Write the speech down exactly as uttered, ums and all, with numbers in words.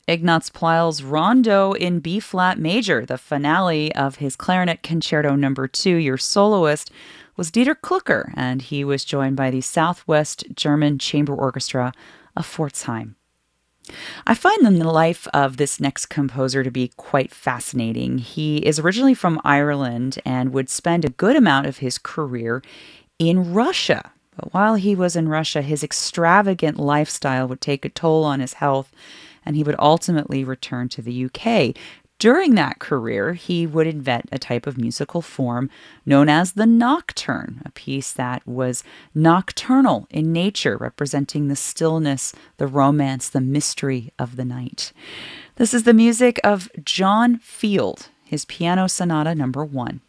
Ignaz Pleyel's Rondo in B flat major, the finale of his Clarinet Concerto Number Two. Your soloist was Dieter Klucker, and he was joined by the Southwest German Chamber Orchestra of Pforzheim. I find the life of this next composer to be quite fascinating. He is originally from Ireland and would spend a good amount of his career in Russia. But while he was in Russia, his extravagant lifestyle would take a toll on his health, and he would ultimately return to the U K. During that career, he would invent a type of musical form known as the nocturne, a piece that was nocturnal in nature, representing the stillness, the romance, the mystery of the night. This is the music of John Field, his Piano Sonata Number One.